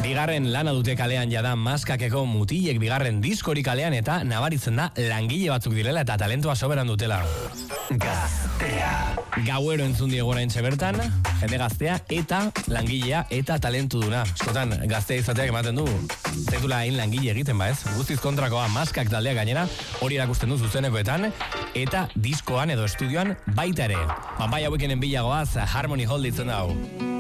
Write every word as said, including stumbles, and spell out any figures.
Bigarren lana dute kalean jada Maskakeko mutilek bigarren diskori kalean eta nabaritzen da langile batzuk direla eta talentua soberan dutela. Gaztea. Gauero entzun diego oraintxe bertan, jende gaztea eta langilea eta talentu duna. Eskotan, gaztea izateak ematen du, zetula hain langile egiten ba ez? Guztiz kontrakoa Maskak taldea gainera, hori erakusten du zuzenekoetan, eta diskoan edo estudioan baita ere. Banbai hauekenen bilagoaz, Harmony Hold ditzen dago.